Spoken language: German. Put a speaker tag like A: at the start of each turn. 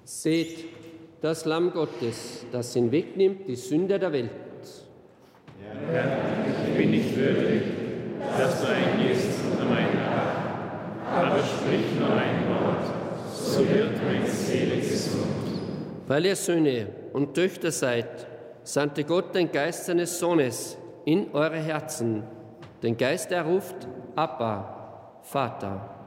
A: Seht, das Lamm Gottes, das hinwegnimmt die Sünde der Welt.
B: Herr, ich bin nicht würdig, dass du eingehst unter mein Dach, aber sprich nur ein Wort, so wird meine Seele gesund.
A: Weil ihr Söhne und Töchter seid, sandte Gott den Geist seines Sohnes in eure Herzen, den Geist, der ruft, Abba, Vater.